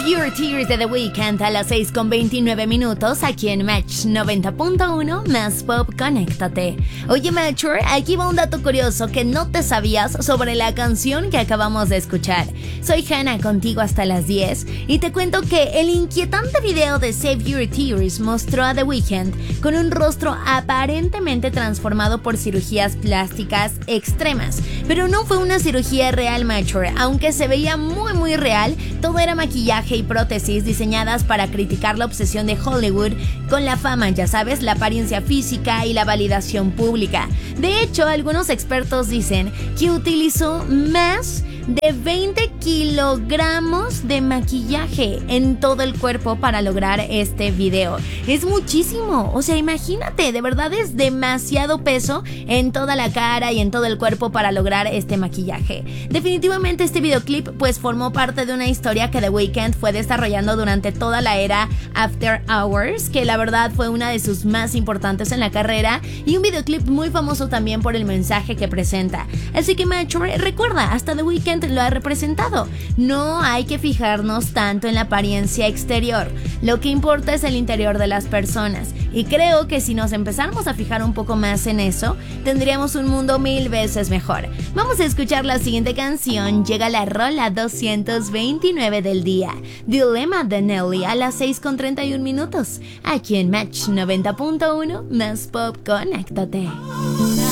Your Tears de The Weeknd a las 6:29 aquí en Match 90.1 más Pop. Conéctate. Oye, Matcher, aquí va un dato curioso que no te sabías sobre la canción que acabamos de escuchar. Soy Hannah, contigo hasta las 10 y te cuento que el inquietante video de Save Your Tears mostró a The Weeknd con un rostro aparentemente transformado por cirugías plásticas extremas, pero no fue una cirugía real, Matcher. Aunque se veía muy real, todo era maquillaje y prótesis diseñadas para criticar la obsesión de Hollywood con la fama, ya sabes, la apariencia física y la validación pública. De hecho, algunos expertos dicen que utilizó más de 20 kilogramos de maquillaje en todo el cuerpo para lograr este video. Es muchísimo, o sea, imagínate, de verdad es demasiado peso en toda la cara y en todo el cuerpo para lograr este maquillaje. Definitivamente este videoclip pues formó parte de una historia que The Weeknd fue desarrollando durante toda la era After Hours, que la verdad fue una de sus más importantes en la carrera y un videoclip muy famoso también por el mensaje que presenta. Así que, macho, recuerda, hasta The Weeknd lo ha representado. No hay que fijarnos tanto en la apariencia exterior. Lo que importa es el interior de las personas. Y creo que si nos empezáramos a fijar un poco más en eso, tendríamos un mundo 1000 veces mejor. Vamos a escuchar la siguiente canción. Llega la rola 229 del día. Dilemma de Nelly a las 6:31 aquí en Match 90.1 más Pop. Conéctate.